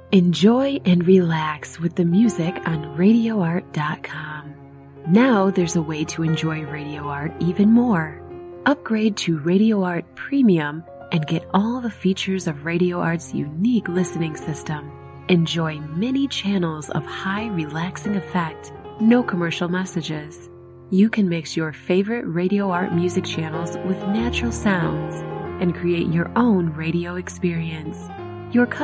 Enjoy and relax with the music on RadioArt.com. Now there's a way to enjoy Radio Art even more. Upgrade to Radio Art Premium and get all the features of Radio Art's unique listening system. Enjoy many channels of high relaxing effect, no commercial messages. You can mix your favorite Radio Art music channels with natural sounds and create your own radio experience. Your